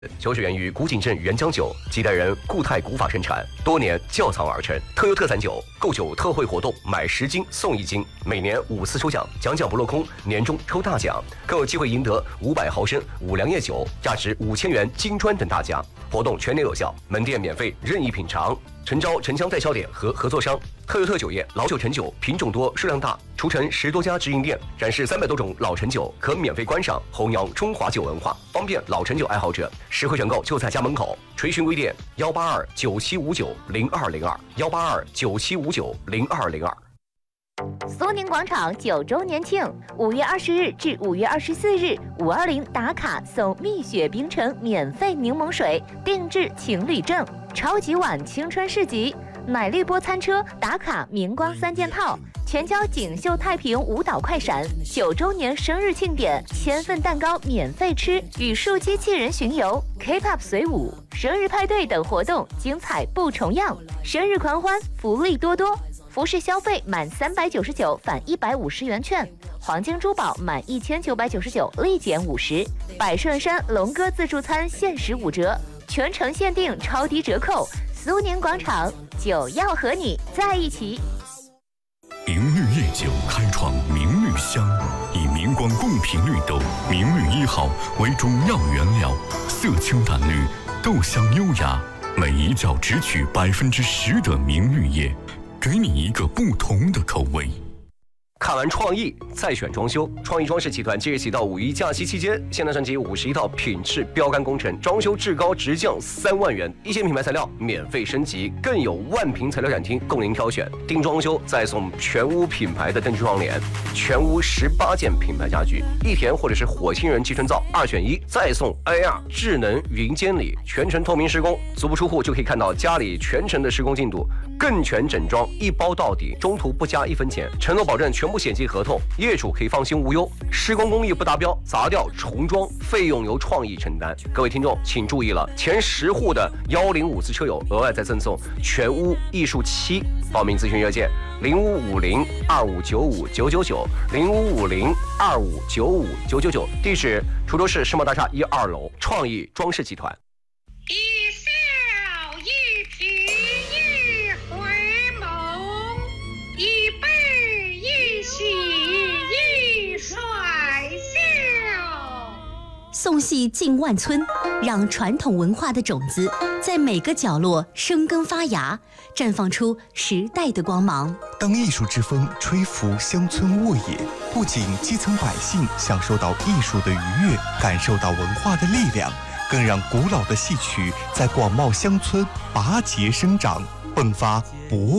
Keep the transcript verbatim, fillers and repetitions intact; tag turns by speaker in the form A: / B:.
A: 酒始源于古井镇原浆酒，几代人固态古法生产，多年窖藏而成。特优特产酒购酒特惠活动，买十斤送一斤，每年五次抽奖，奖奖不落空，年终抽大奖，更有机会赢得五百毫升五粮液酒，价值五千元金砖等大奖。活动全年有效，门店免费任意品尝。诚招城乡代销点和合作商。特优特酒业老酒陈酒品种多，数量大，除陈十多家直营店，展示三百多种老陈酒，可免费观赏，弘扬中华酒文化，方便老陈酒爱好者。实惠选购就在家门口。垂询微店幺八二九七五九零二零二幺八二九七五九零二零二。
B: 苏宁广场九周年庆，五月二十日至五月二十四日，五二零打卡送蜜雪冰城免费柠檬水，定制情侣证，超级碗青春市集，奶绿波餐车打卡明光三件套，全交锦绣太平舞蹈快闪，九周年生日庆典，千份蛋糕免费吃，语数机器人巡游 ，K-pop 随舞，生日派对等活动精彩不重样，生日狂欢福利多多。服饰消费满三百九十九返一百五十元券，黄金珠宝满一千九百九十九立减五十，百顺山龙哥自助餐限时五折，全程限定超低折扣。苏宁广场，酒要和你在一起。
C: 明绿夜酒开创明绿香，以明光贡品绿豆明绿一号为主要原料，色清淡绿，豆香优雅，每一角只取百分之十的明绿叶，给你一个不同的口味。
A: 看完创意再选装修，创意装饰集团即日起到五一假期期间，现代升级五十一套品质标杆工程，装修至高直降三万元，一线品牌材料免费升级，更有万平材料展厅供您挑选。定装修再送全屋品牌的灯具窗帘，全屋十八件品牌家具，一田或者是火星人集成灶二选一，再送 A R 智能云监理，全程透明施工，足不出户就可以看到家里全程的施工进度，更全整装一包到底，中途不加一分钱，承诺保证全部险金合同，业主可以放心无忧。施工工艺不达标，砸掉重装费用由创意承担。各位听众请注意了，前十户的幺零五次车友额外再赠送全屋艺术漆。报名咨询热线零五五零二五九五九九九零五五零二五九五九九九，地址滁州市世贸大厦一二楼，创意装饰集团。
D: 一笑一颦一回眸，一悲一喜一甩笑。
E: 宋戏进万村，让传统文化的种子在每个角落生根发芽，绽放出时代的光芒。
F: 当艺术之风吹拂乡村沃野，不仅基层百姓享受到艺术的愉悦，感受到文化的力量，更让古老的戏曲在广袤乡村拔节生长，迸发博